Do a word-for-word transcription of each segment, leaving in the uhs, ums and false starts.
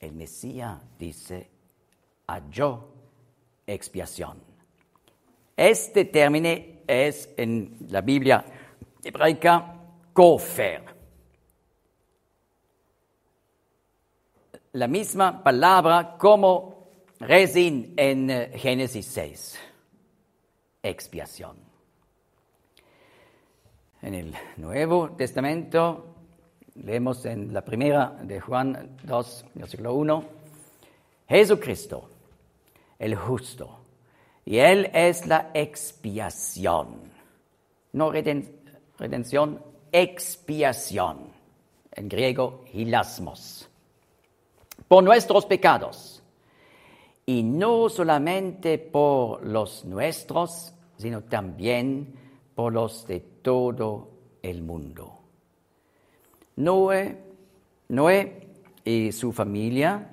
el Mesías dice, halló expiación. Este término es en la Biblia hebraica kofer. La misma palabra como rezin en Génesis seis, expiación. En el Nuevo Testamento, leemos en la primera de Juan dos, versículo uno, Jesucristo, el justo, y Él es la expiación, no reden, redención, expiación, en griego, hilasmos, por nuestros pecados, y no solamente por los nuestros, sino también por los de todo el mundo. Noé, Noé y su familia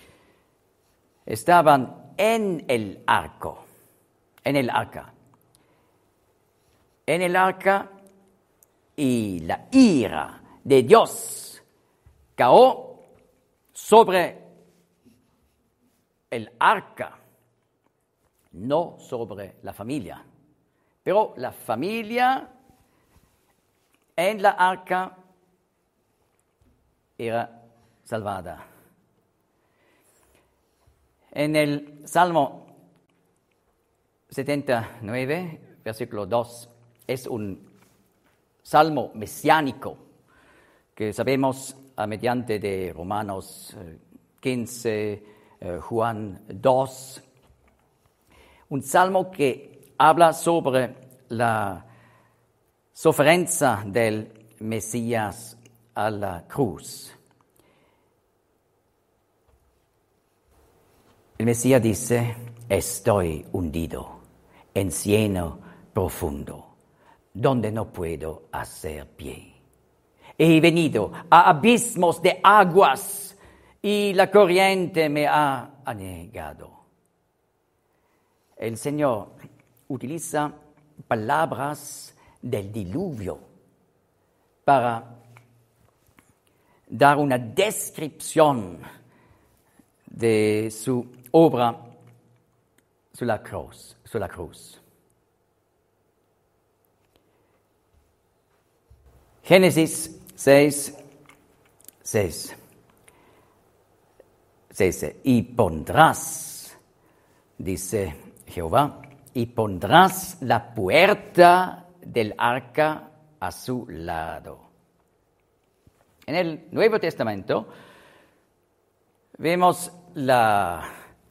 estaban en el arco, en el arca, en el arca, y la ira de Dios cayó sobre el arca, no sobre la familia. Pero la familia en la arca era salvada. En el Salmo setenta y nueve, versículo dos, es un salmo mesiánico que sabemos a mediante de Romanos quince, Juan dos, un salmo que habla sobre la sufrencia del Mesías a la cruz. El Mesías dice, estoy hundido en cieno profundo, donde no puedo hacer pie. He venido a abismos de aguas y la corriente me ha anegado. El Señor utiliza palabras del diluvio para dar una descripción de su obra sobre la cruz. Sobre la cruz. Génesis seis, seis. Dice, y pondrás, dice Jehová, y pondrás la puerta del arca a su lado. En el Nuevo Testamento vemos la,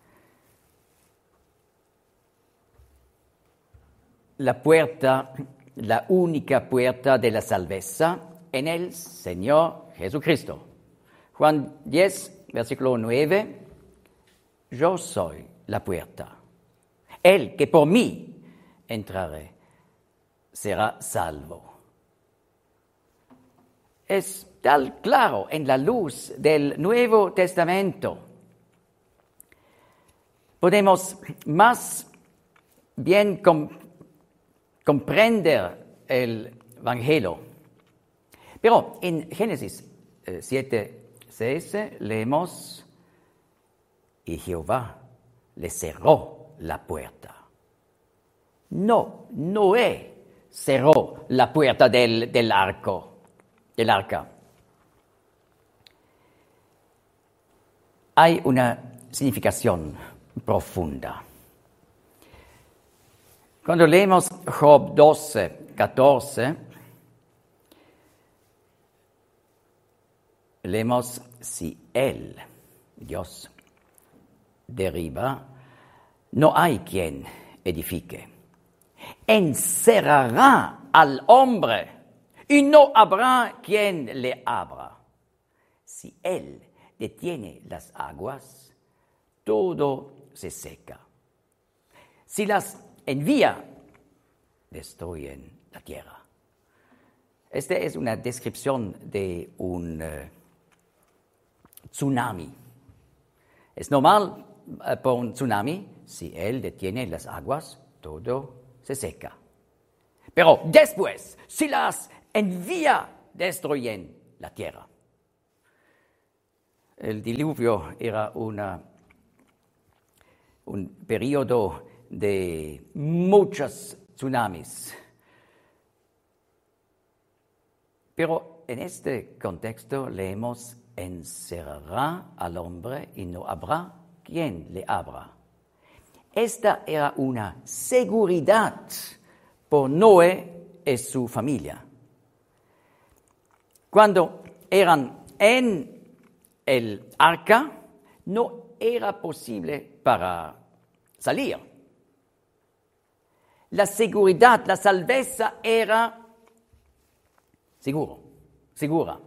la puerta, la única puerta de la salvación en el Señor Jesucristo. Juan diez, versículo nueve, yo soy la puerta. El que por mí entrare será salvo. Es tal claro en la luz del Nuevo Testamento. Podemos más bien com- comprender el Evangelio. Pero en Génesis eh, siete, seis leemos, y Jehová le cerró la puerta. No, Noé cerró la puerta del, del arco, del arca. Hay una significación profunda. Cuando leemos Job doce, catorce, leemos, si Él, Dios, derriba, no hay quien edifique. Encerrará al hombre y no habrá quien le abra. Si Él detiene las aguas, todo se seca. Si las envía, destruyen la tierra. Esta es una descripción de un uh, tsunami. Es normal uh, por un tsunami, si él detiene las aguas, todo se seca. Pero después, si las envía, destruyen la tierra. el diluvio era una, un periodo de muchos tsunamis. Pero en este contexto leemos, encerrará al hombre y no habrá quien le abra. Esta era una seguridad por Noé y su familia. Cuando eran en el arca, no era posible para salir. La seguridad, la salveza era seguro, segura.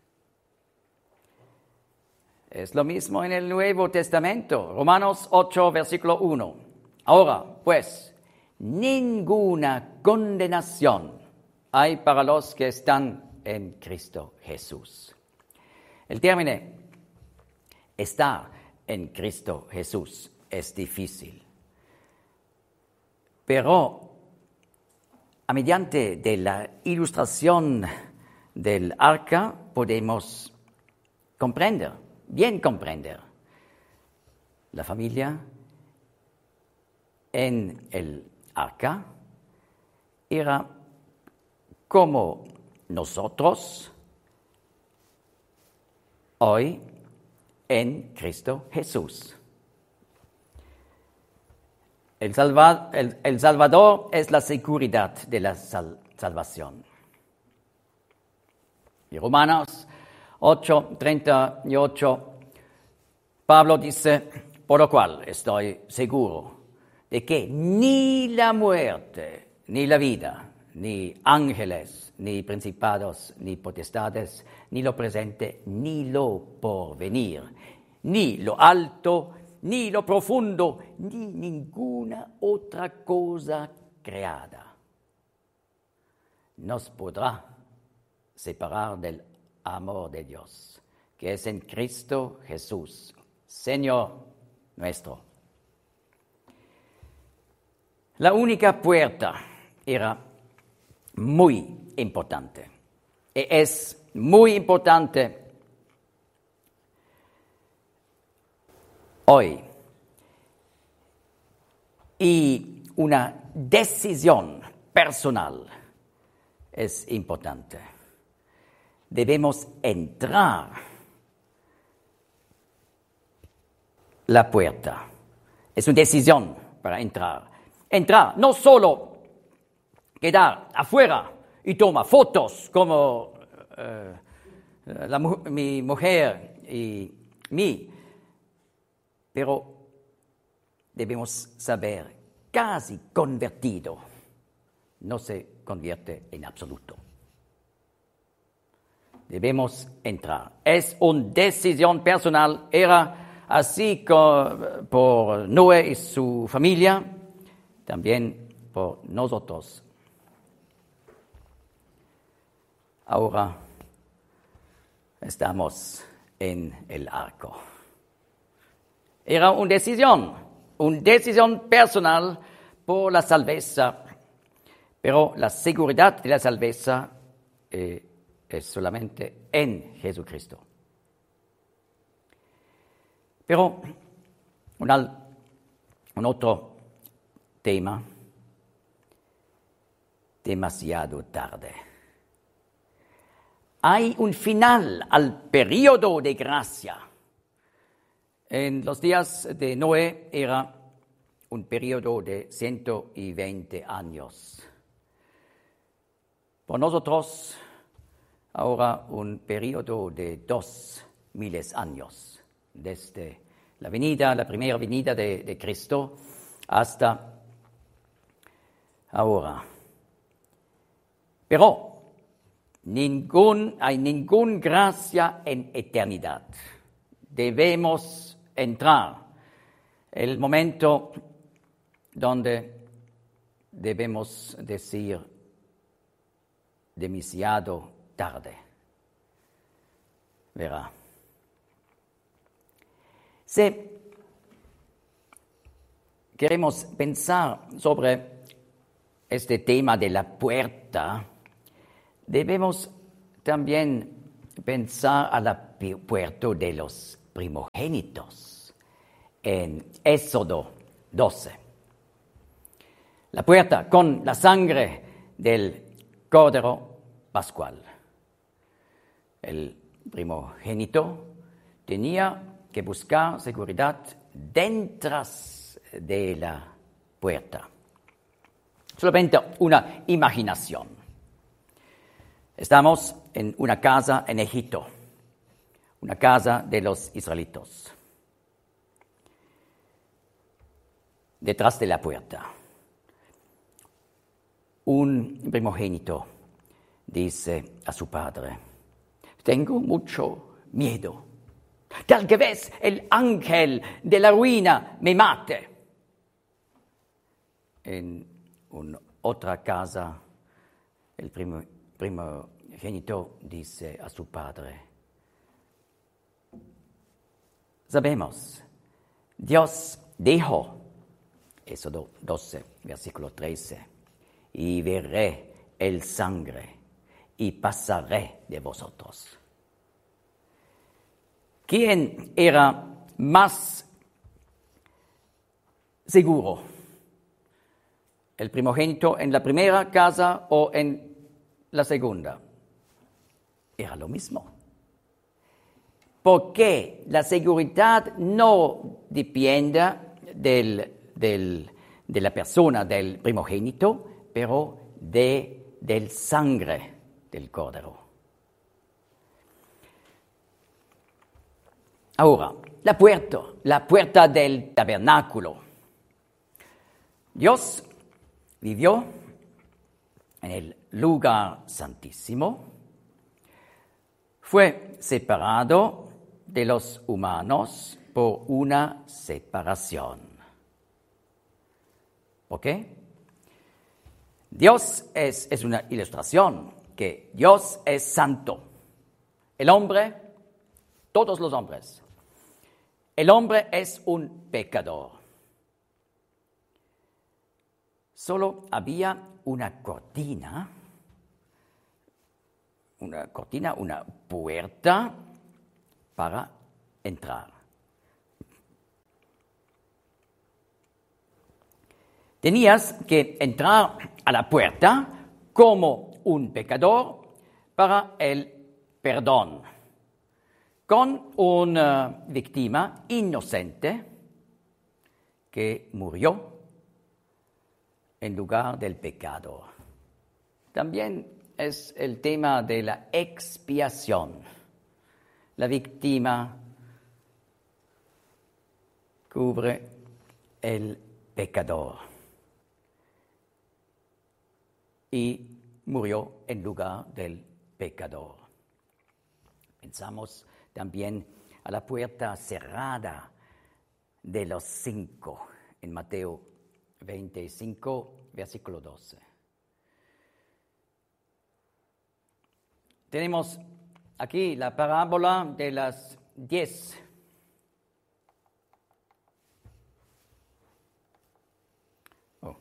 Es lo mismo en el Nuevo Testamento, Romanos ocho, versículo uno. Ahora, pues, ninguna condenación hay para los que están en Cristo Jesús. El término estar en Cristo Jesús es difícil, pero a mediante de la ilustración del arca podemos comprender, bien comprender, la familia en el arca era como nosotros hoy en Cristo Jesús. El, salva, el, el Salvador es la seguridad de la sal, salvación. Y Romanos ocho, treinta y ocho, Pablo dice, por lo cual estoy seguro de que ni la muerte, ni la vida, ni ángeles, ni principados, ni potestades, ni lo presente, ni lo porvenir, ni lo alto, ni lo profundo, ni ninguna otra cosa creada nos podrá separar del amor de Dios, que es en Cristo Jesús, Señor nuestro. La única puerta era muy importante. Y es muy importante hoy. Y una decisión personal es importante. Debemos entrar la puerta. Es una decisión para entrar. Entrar, no solo quedar afuera y tomar fotos como uh, la, mi mujer y mí, pero debemos saber, casi convertido, no se convierte en absoluto. Debemos entrar. Es una decisión personal, era así con, por Noé y su familia, también por nosotros. Ahora estamos en el arco. Era una decisión, una decisión personal por la salveza, pero la seguridad de la salveza eh, es solamente en Jesucristo. Pero un, al, un otro tema, demasiado tarde. Hay un final al periodo de gracia. En los días de Noé era un periodo de ciento veinte años. Por nosotros, ahora un periodo de dos miles años, desde la venida, la primera venida de, de Cristo hasta ahora. Pero ningún, hay ninguna gracia en eternidad. Debemos entrar el momento donde debemos decir demasiado tarde. Verá. Si queremos pensar sobre este tema de la puerta, debemos también pensar a la puerta de los primogénitos en Éxodo doce. La puerta con la sangre del Cordero Pascual. El primogénito tenía que buscar seguridad dentro de la puerta. Solamente una imaginación. Estamos en una casa en Egipto, una casa de los israelitas. Detrás de la puerta, un primogénito dice a su padre: tengo mucho miedo. Tal vez el ángel de la ruina me mate. En una otra casa, el primo, primogénito dice a su padre: sabemos, Dios dijo, Éxodo doce, versículo trece, y veré el sangre y pasaré de vosotros. ¿Quién era más seguro? ¿El primogénito en la primera casa o en la segunda? Era lo mismo. Porque la seguridad no depende del, del, de la persona del primogénito, pero de, del sangre del cordero. Ahora, la puerta, la puerta del tabernáculo. Dios vivió en el lugar santísimo, fue separado de los humanos por una separación. ¿Por qué? Dios es, es una ilustración que Dios es santo. El hombre, todos los hombres, el hombre es un pecador. Solo había una cortina, una cortina, una puerta para entrar. Tenías que entrar a la puerta como un pecador para el perdón, con una víctima inocente que murió en lugar del pecado. También es el tema de la expiación. La víctima cubre el pecador y murió en lugar del pecador. Pensamos también a la puerta cerrada de los cinco en Mateo veinticinco, versículo doce. Tenemos aquí la parábola de las diez. Oh.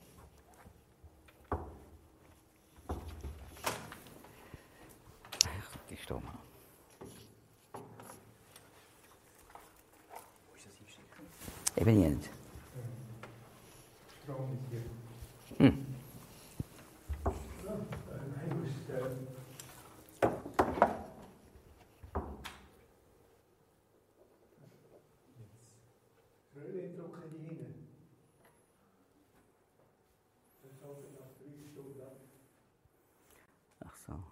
Die Stoma. Even niet. Hm. Ach so.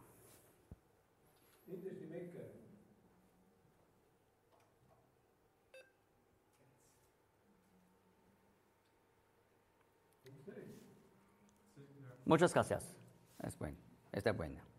Muchas gracias. Es bueno. Está buena.